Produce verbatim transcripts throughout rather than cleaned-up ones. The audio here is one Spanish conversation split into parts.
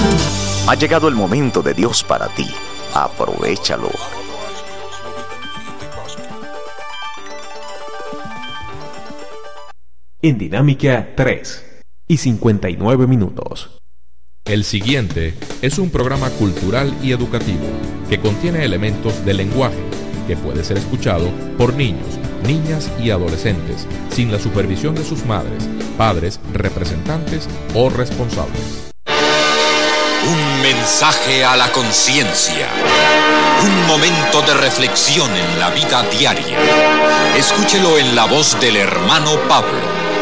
Ha llegado el momento de Dios para ti. Aprovéchalo. En Dinámica tres y cincuenta y nueve minutos. El siguiente es un programa cultural y educativo que contiene elementos del lenguaje que puede ser escuchado por niños, niñas y adolescentes sin la supervisión de sus madres, padres, representantes o responsables. Un mensaje a la conciencia. Un momento de reflexión en la vida diaria. Escúchelo en la voz del hermano Pablo.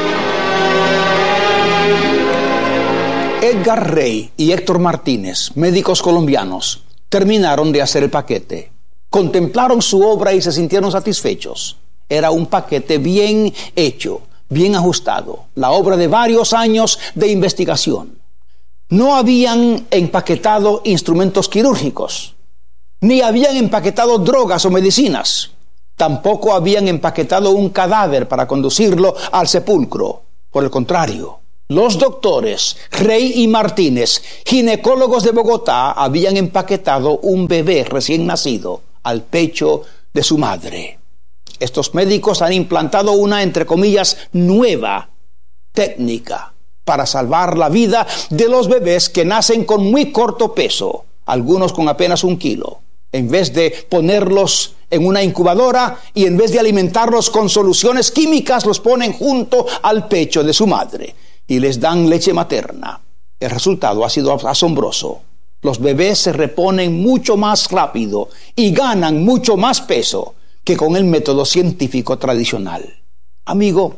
Edgar Rey y Héctor Martínez, médicos colombianos, terminaron de hacer el paquete. Contemplaron su obra y se sintieron satisfechos. Era un paquete bien hecho, bien ajustado, la obra de varios años de investigación. No habían empaquetado instrumentos quirúrgicos, ni habían empaquetado drogas o medicinas. Tampoco habían empaquetado un cadáver para conducirlo al sepulcro. Por el contrario, los doctores Rey y Martínez, ginecólogos de Bogotá, habían empaquetado un bebé recién nacido al pecho de su madre. Estos médicos han implantado una, entre comillas, nueva técnica para salvar la vida de los bebés que nacen con muy corto peso, algunos con apenas un kilo. En vez de ponerlos en una incubadora y en vez de alimentarlos con soluciones químicas, los ponen junto al pecho de su madre y les dan leche materna. El resultado ha sido asombroso. Los bebés se reponen mucho más rápido y ganan mucho más peso que con el método científico tradicional. Amigo,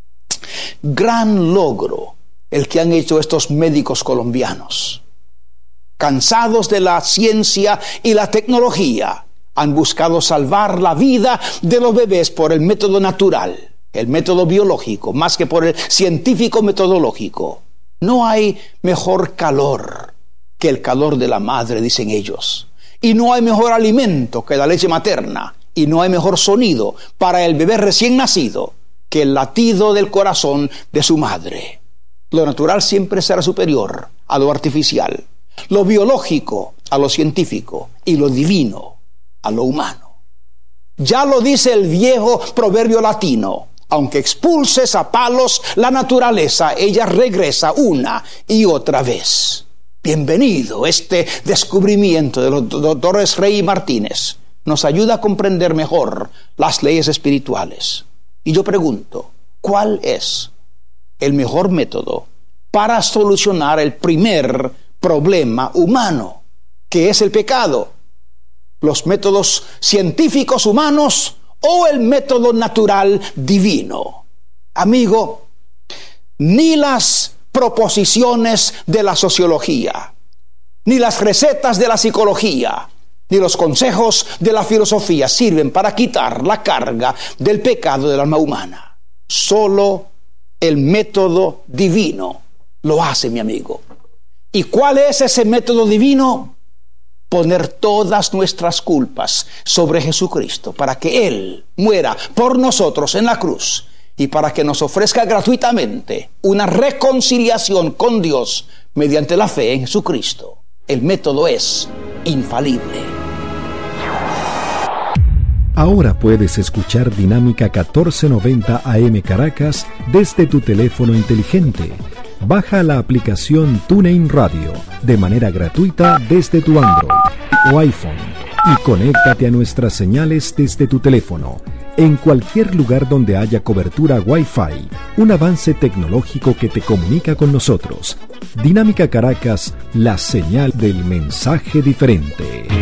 gran logro el que han hecho estos médicos colombianos. Cansados de la ciencia y la tecnología, han buscado salvar la vida de los bebés por el método natural, el método biológico, más que por el científico metodológico. No hay mejor calor que el calor de la madre, dicen ellos. Y no hay mejor alimento que la leche materna. Y no hay mejor sonido para el bebé recién nacido que el latido del corazón de su madre. Lo natural siempre será superior a lo artificial, lo biológico a lo científico y lo divino a lo humano. Ya lo dice el viejo proverbio latino: aunque expulses a palos la naturaleza, ella regresa una y otra vez. Bienvenido. Este descubrimiento de los doctores Rey y Martínez nos ayuda a comprender mejor las leyes espirituales. Y yo pregunto, ¿cuál es el mejor método para solucionar el primer problema humano, que es el pecado? ¿Los métodos científicos humanos o el método natural divino? Amigo, ni las proposiciones de la sociología, ni las recetas de la psicología, ni los consejos de la filosofía sirven para quitar la carga del pecado del alma humana. Solo el método divino lo hace, mi amigo. ¿Y cuál es ese método divino? Poner todas nuestras culpas sobre Jesucristo para que Él muera por nosotros en la cruz y para que nos ofrezca gratuitamente una reconciliación con Dios mediante la fe en Jesucristo. El método es infalible. Ahora puedes escuchar Dinámica catorce noventa A M Caracas desde tu teléfono inteligente. Baja la aplicación TuneIn Radio de manera gratuita desde tu Android o iPhone y conéctate a nuestras señales desde tu teléfono en cualquier lugar donde haya cobertura Wi-Fi, un avance tecnológico que te comunica con nosotros. Dinámica Caracas, la señal del mensaje diferente.